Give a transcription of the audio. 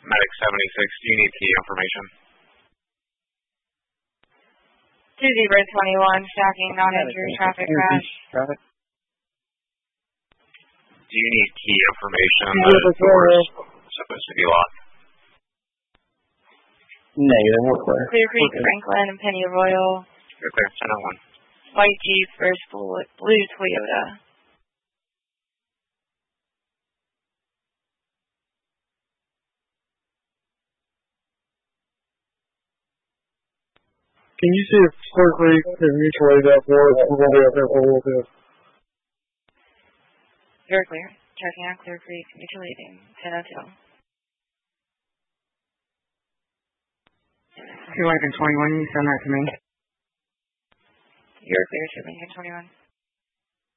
Medic 76, do you need key information? 2021, stacking, non-injury, traffic crash. Traffic. Do you need key information? The door's supposed to be locked. Negative, we're clear. Clear Creek, Franklin, and Penny Royal. You're clear, 10-1. White Jeep versus blue Toyota. Can you see if Clear Creek is mutual aid up for us? We're going to be up there for a little bit. You're clear. Checking out Clear Creek, mutual aiding, 10-2. 2 Lincoln 21, you send that to me. You're clear to Lincoln 21.